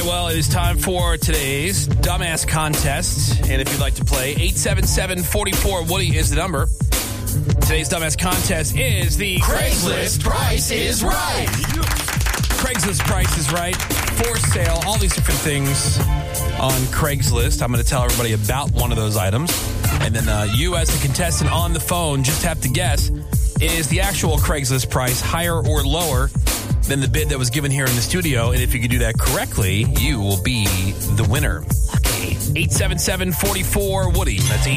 well, it is time for today's Dumbass Contest. And if you'd like to play, 877-44-WOODY is the number. Today's Dumbass Contest is the Craigslist Price is Right. Craigslist Price is Right. For sale, all these different things on Craigslist. I'm going to tell everybody about one of those items. And then you, as the contestant on the phone, just have to guess, is the actual Craigslist price higher or lower than the bid that was given here in the studio? And if you can do that correctly, you will be the winner. Okay. 877-44-WOODY. That's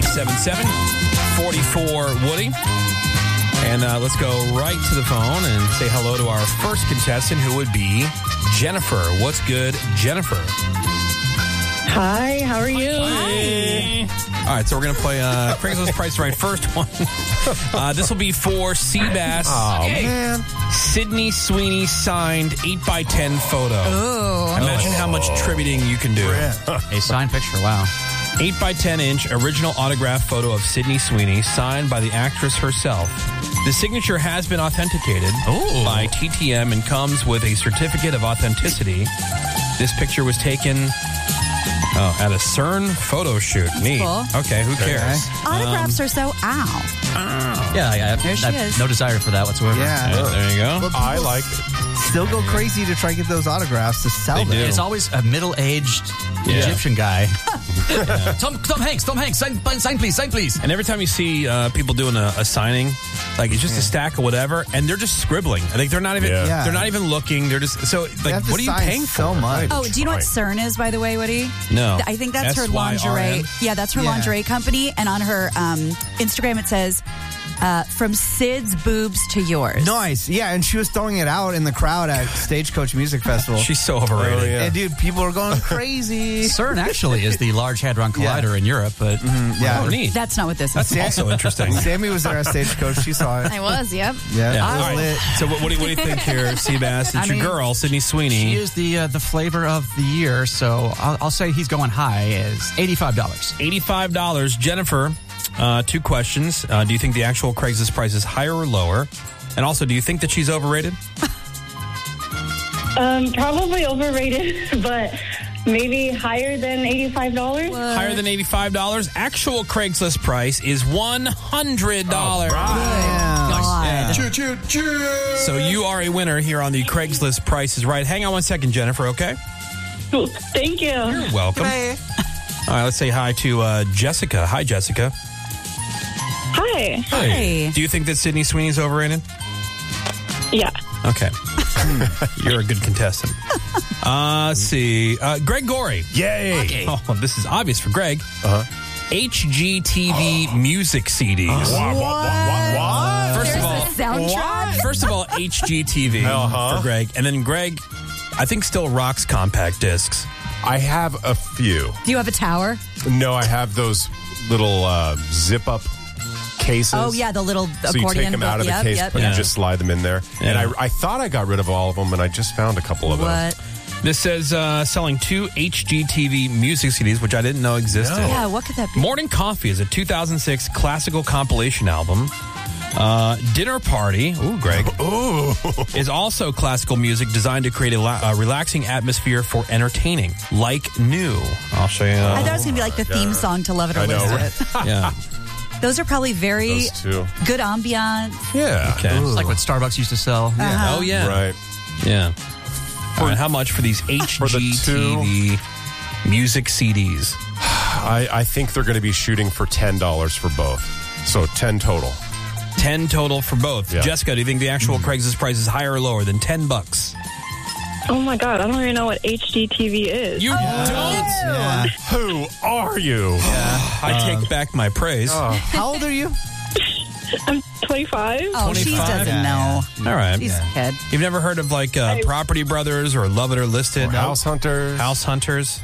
877-44-WOODY. And let's go right to the phone and say hello to our first contestant, who would be Jennifer. What's good, Jennifer? Hi, how are you? Hi. All right, so we're going to play Craigslist Price Right. First one. This will be for Seabass. Oh, man. Sydney Sweeney signed 8x10 photo. Ooh. Imagine how much tributing you can do. A signed picture, wow. 8x10-inch original autograph photo of Sydney Sweeney signed by the actress herself. The signature has been authenticated by TTM and comes with a certificate of authenticity. This picture was taken at a CERN photo shoot. Neat. Cool. Okay, who cares? Autographs are so Yeah, I There she have is. no desire for that whatsoever. Yeah. There you go. Well, I people like it. still go crazy to try to get those autographs to sell They them. do. It's always a middle-aged Egyptian guy. Tom Hanks, sign please. And every time you see people doing a signing, like it's just a stack of whatever, and they're just scribbling. Like they're not even Yeah. they're not even looking. They're just They like, have to what are you sign paying so for? much. Oh, do you know what CERN is, by the way, Woody? No. I think that's her SYRN? lingerie. Yeah, that's her Yeah. lingerie company. And on her Instagram, it says, from Sid's boobs to yours. Nice. Yeah, and she was throwing it out in the crowd at Stagecoach Music Festival. She's so overrated. Oh, yeah. And dude, people are going crazy. CERN actually is the Large Hadron Collider in Europe, but Yeah. Oh, neat. That's not what this That's is. also interesting. Sammy was there at Stagecoach. She saw it. I was, yep. Yeah. Yeah. It was All right. lit. So what do you think here, Seabass? It's your girl, Sydney Sweeney. she is the flavor of the year, so I'll say he's going high as $85. $85. Jennifer, two questions. Do you think the actual Craigslist price is higher or lower? And also, do you think that she's overrated? Probably overrated, but maybe higher than $85. Higher than $85? Actual Craigslist price is $100. Yeah. Choo, choo, choo. So you are a winner here on the Craigslist Price is Right. Hang on one second, Jennifer, okay? Thank you. You're welcome. All right, let's say hi to Jessica. Hi, Jessica. Hi. Hi. Do you think that Sydney Sweeney's overrated? Yeah. Okay. You're a good contestant. Let's see. Greg Gorey. Yay. Oh, this is obvious for Greg. Uh-huh. HGTV music CDs. What? First of all, HGTV for Greg. And then Greg, I think, still rocks compact discs. I have a few. Do you have a tower? No, I have those little zip-up cases. Oh, yeah, the little So you accordion. take them out of the Yep, case, yep, but yep. you just slide them in there. Yeah. And I thought I got rid of all of them, and I just found a couple of those. What? This says selling 2 HGTV music CDs, which I didn't know existed. No. Yeah, what could that be? Morning Coffee is a 2006 classical compilation album. Dinner Party, Greg, is also classical music designed to create a relaxing atmosphere for entertaining, like New. I'll show you. I thought it was going to be like the theme song to Love It or I know, List right? It. Yeah. Those are probably very Those two. good ambiance. Yeah. Okay. It's like what Starbucks used to sell. Oh, yeah. Right. Yeah. All right, how much for these HGTV music CDs? I think they're going to be shooting for $10 for both. So 10 total. 10 total for both. Yeah. Jessica, do you think the actual Craigslist price is higher or lower than $10? Oh, my God. I don't even know what HGTV is. You don't? Yeah. Who are you? I take back my praise. How old are you? I'm 25. Oh, she 25? doesn't know. All right. She's a kid. You've never heard of like Property Brothers or Love It or Listed? House Hunters. House Hunters?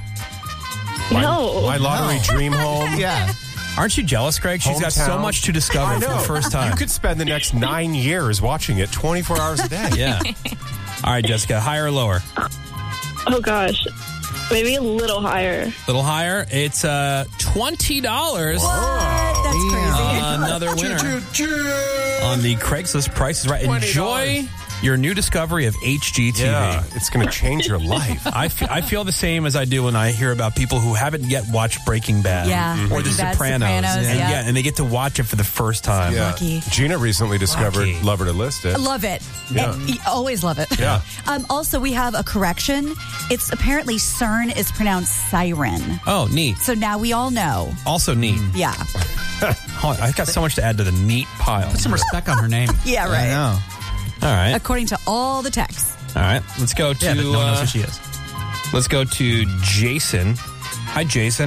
No. My Lottery Dream Home. Yeah. Aren't you jealous, Greg? She's got so Hometown. much to discover I for know. the first time. You could spend the next 9 years watching it 24 hours a day. Yeah. All right, Jessica, higher or lower? Oh, gosh. Maybe a little higher. Little higher. It's $20. That's crazy. Another winner on the Craigslist Price is Right. Enjoy your new discovery of HGTV. Yeah, it's going to change your life. I feel the same as I do when I hear about people who haven't yet watched Breaking Bad Yeah, or The Breaking Bad, Sopranos. Sopranos, And, yeah. and they get to watch it for the first time. Yeah. Lucky. Gina recently discovered Lucky. Lover to List It. I love it. Yeah. Always love it. Yeah. Also, we have a correction. It's apparently CERN is pronounced siren. Oh, neat. So now we all know. Also neat. Yeah. Oh, I've got so much to add to the neat pile. Put some respect on her name. Yeah, I right. know. All right. According to all the texts. All right. Let's go to Yeah, but no one knows who she is. let's go to Jason. Hi, Jason.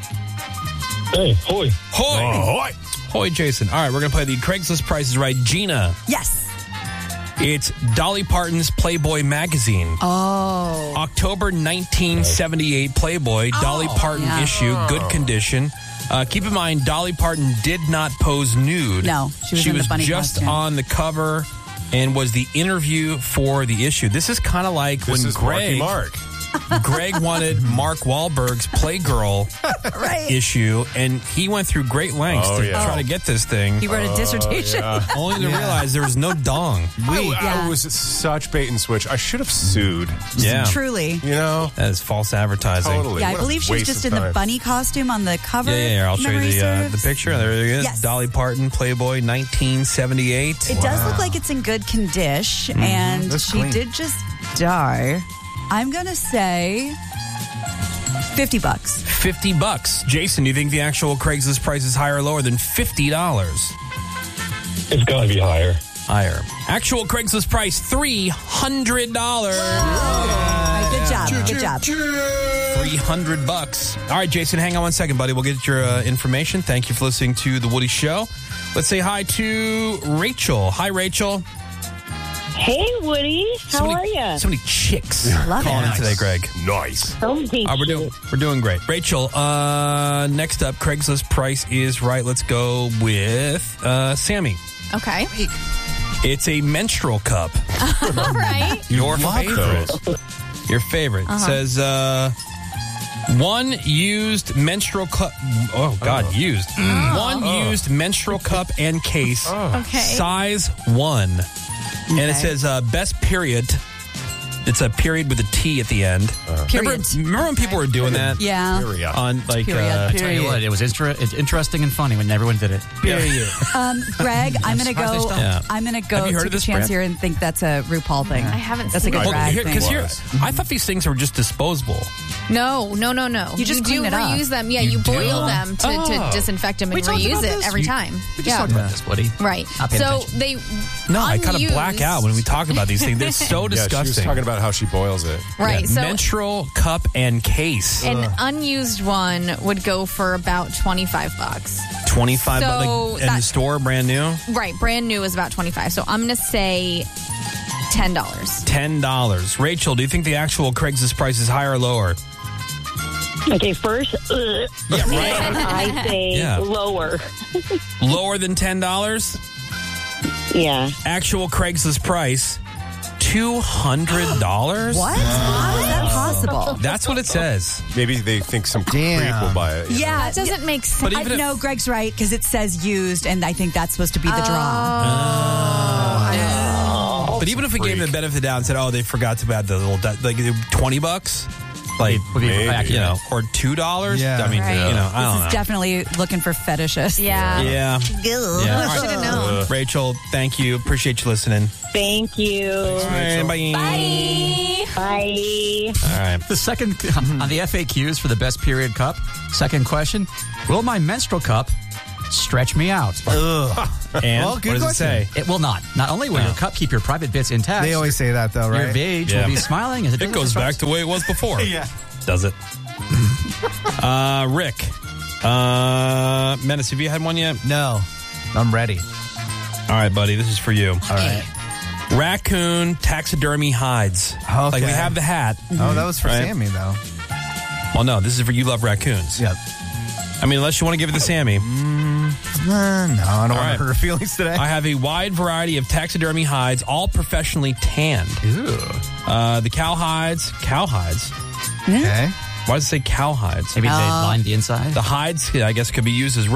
Hey, hoy. Hoy. Hoy, Jason. All right, we're going to play the Craigslist Price is Right. Gina, Yes. it's Dolly Parton's Playboy magazine. Oh. October 1978 Playboy, Dolly Parton yeah. issue, good condition. Keep in mind, Dolly Parton did not pose nude. No, she was in the bunny just costume. on the cover and was the interview for the issue. This is kind of like This when is Marky Greg Mark. Greg wanted Mark Wahlberg's Playgirl Right. issue, and he went through great lengths Oh, to yeah. try to get this thing. He wrote a dissertation. Only to realize there was no dong. I was such bait and switch. I should have sued. Yeah. Truly. You know? That is false advertising. Totally. Yeah, I What a believe she was waste just of in the time. bunny costume on the cover. Yeah. I'll show you Memory the serves. picture. There it is. Yes. Dolly Parton, Playboy, 1978. It does look like it's in good condition, and That's she clean. did just die. I'm going to say $50. $50. Jason, do you think the actual Craigslist price is higher or lower than $50? It's got to be higher. Higher. Actual Craigslist price, $300. All right, good job. Good job. $300. All right, Jason, hang on one second, buddy. We'll get your information. Thank you for listening to The Woody Show. Let's say hi to Rachel. Hi, Rachel. Hey, Woody. How are you? So many chicks Love calling it. in today, Greg. Nice. We're doing great. Rachel, next up, Craigslist Price is Right. Let's go with Sammy. Okay. It's a menstrual cup. All right. Your love favorite. those. Your favorite. Says, one used menstrual cup. Oh, God, used. One used menstrual cup and case. Okay. Size 1. And it says best period. It's a period with a T at the end. Period. Remember when people were doing that? Yeah. Area. On like Period. Tell you what, it was interesting and funny when everyone did it. period. Greg, I'm going to surprised they go. stopped. Yeah. I'm going to Have go you heard take of a this, chance Brent? here and think that's a RuPaul thing. I haven't That's a seen good it. drag thing. Because here, Was. I thought these things were just disposable. No. You just do clean it up. reuse them. Yeah, You you do? boil them to disinfect them and talked reuse about it this? every time. We just talked about this, Woody. Right. Not paying So attention. they No, I kind of unused- black out when we talk about these things. They're so Yeah, disgusting. she was talking about how she boils it. Right. Yeah, So menstrual cup and case. an unused one would go for about $25. 25 So like in the that- store, brand new. Right. Brand new is about $25. So I'm going to say $10. $10. Rachel, do you think the actual Craigslist price is higher or lower? Okay, first, Yeah, right. and I say Yeah. lower. Lower than $10? Yeah. Actual Craigslist price, $200? What? How is that possible? That's what it says. Maybe they think some Damn. creep will buy it. Yeah. That doesn't make sense. But even if- No, Greg's right because it says used, and I think that's supposed to be the draw. But even if we gave them the benefit of the doubt and said, oh, they forgot to add the little, like $20? Like, Would be Maybe. accurate. you know, or $2? Yeah. I mean, Right. you know, I This don't is know. definitely looking for fetishists. Yeah. Yeah. Yeah. All right. Should have known. Rachel, thank you. Appreciate you listening. Thank you. All right, bye. Bye. All right. The second on the FAQs for the best period cup. Second question: will my menstrual cup stretch me out? And Well, what good does it question. say? It will not. Not only will your cup keep your private bits intact, They always say that, though, your right? vag Yeah. will be smiling as it It goes back to the way it was before. Yeah. Does it? Rick. Menace, have you had one yet? No, I'm ready. All right, buddy. This is for you. All right. Raccoon taxidermy hides. Okay. Like we have the hat. Oh, that was for Right. Sammy, though. Well, no, this is for you love raccoons. Yep. I mean, unless you want to give it to Sammy. No, I don't want right. to hurt her feelings today. I have a wide variety of taxidermy hides, all professionally tanned. The cowhides. Okay. Why does it say cowhides? Maybe they lined the inside. The hides, I guess, could be used as